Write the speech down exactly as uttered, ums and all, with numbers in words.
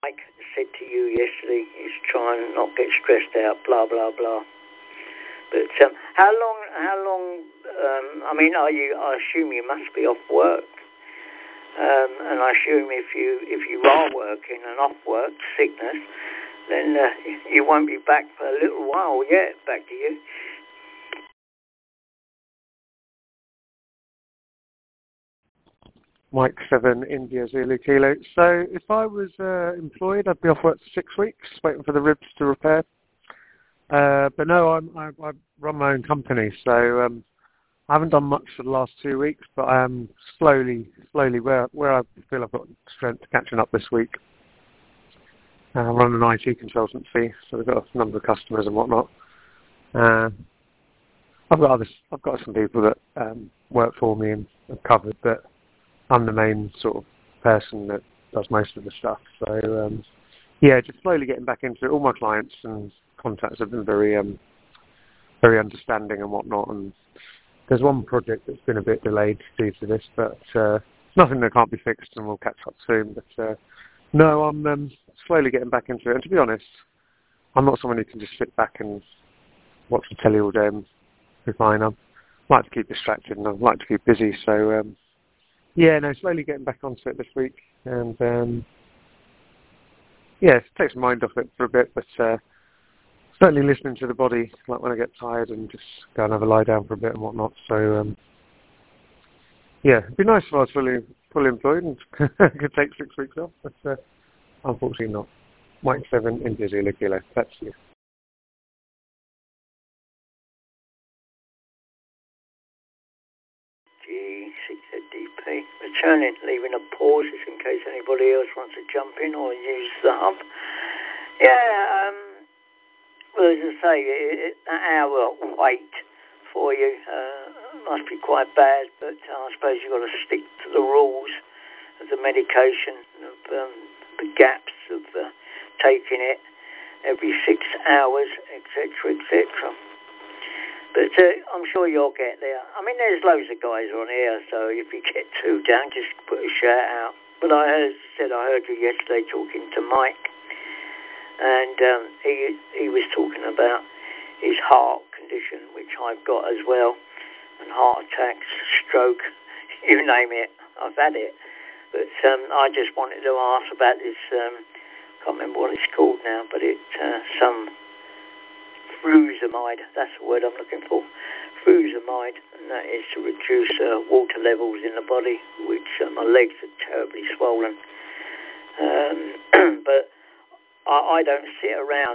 Mike said to you yesterday is try and not get stressed out, blah, blah, blah. But um, how long, how long, um, I mean, are you, I assume you must be off work. Um, and I assume if you if you are working and off work, sickness, then uh, you won't be back for a little while yet. Back to you. Mike seven, India Zulu Kilo. So if I was uh, employed, I'd be off work for six weeks, waiting for the ribs to repair. Uh, but no, I'm, I, I run my own company, so um, I haven't done much for the last two weeks, but I am slowly, slowly, where where I feel I've got strength, catching up this week. Uh, I run an I T consultancy, so we've got a number of customers and whatnot. Uh, I've got others, I've got some people that um, work for me and are covered, but I'm the main sort of person that does most of the stuff. So um, yeah, just slowly getting back into it. All my clients and contacts have been very, um, very understanding and whatnot, and there's one project that's been a bit delayed due to this, but uh, it's nothing that can't be fixed, and we'll catch up soon. But uh, no, I'm um, slowly getting back into it. And to be honest, I'm not someone who can just sit back and watch the telly all day and be fine. I like to keep distracted, and I like to keep busy. So um, yeah, no, slowly getting back onto it this week, and um, yeah, it takes my mind off it for a bit, but uh, certainly listening to the body, like when I get tired and just go and have a lie down for a bit and whatnot. So, um, yeah, it'd be nice if I was fully, fully employed and could take six weeks off, but uh, unfortunately not. Mike seven, India Zulu Kilo. That's you. G six D P. Returning, leaving a pause just in case anybody else wants to jump in or use the hub. Yeah, um... Well, as I say, an hour wait for you uh, must be quite bad, but uh, I suppose you've got to stick to the rules of the medication, of um, the gaps of uh, taking it every six hours, et cetera, et cetera. But uh, I'm sure you'll get there. I mean, there's loads of guys on here, so if you get too down, just put a shout out. But I heard, said I heard you yesterday talking to Mike. And um, he he was talking about his heart condition, which I've got as well, and heart attacks, stroke, you name it, I've had it. But um, I just wanted to ask about this, um, can't remember what it's called now, but it uh, some frusemide, that's the word I'm looking for, frusemide, and that is to reduce uh, water levels in the body, which uh, my legs are terribly swollen. Um, but I don't sit around